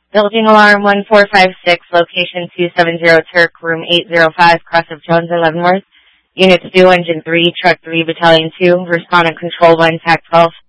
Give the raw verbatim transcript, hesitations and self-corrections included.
Building alarm one four five six, location two seven zero Turk, room eight oh five, Cross of Jones and Leavenworth. Units two, Engine three, Truck three, Battalion two, respond and control one, T A C twelve.